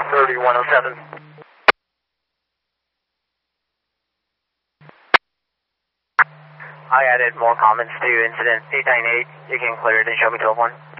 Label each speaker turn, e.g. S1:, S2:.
S1: 3107. I added more comments to incident 898. You can clear it and show me 12-1.